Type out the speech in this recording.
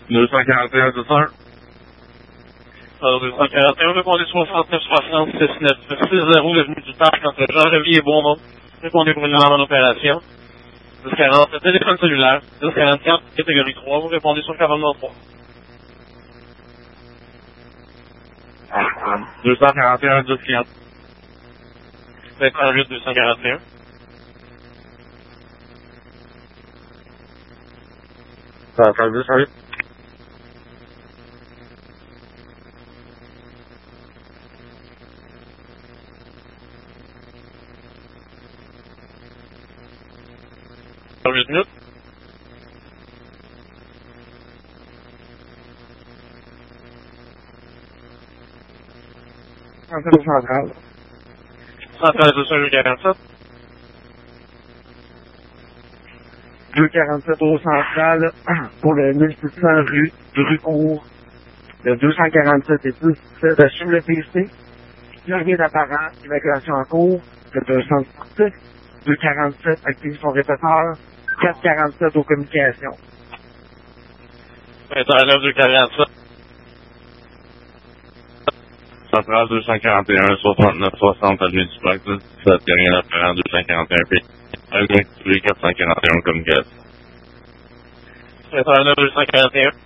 241, c'est ça? Alors, 241, répondez 69 60 69 60, l'avenue du Parc, entre Jean-Revier et Beaumont. Répondez pour une demande en opération. 1040, téléphone cellulaire. 1044, catégorie 3, vous répondez sur 49.3. 241, 240. 28, 241. Ça fait 208. Sur 8 minutes. Centrale. Centrale 247. 247 au central pour le 1600 rue Cour. Le 247 et 17 sur le PC. Il n'y a rien d'apparent. Évacuation en cours. Le 246. 247 active son répéteur. 447 aux communications. 29, 247. Centrale 241, 69, 60, avenue du Parc, 17, il n'y a rien d'apparent, 241 P. Tous les 441 communications. 29, 241.